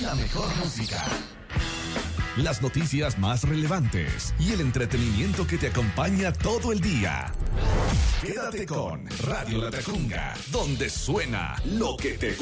la mejor música, las noticias más relevantes y el entretenimiento que te acompaña todo el día. Quédate con Radio La Tacunga, donde suena lo que te gusta.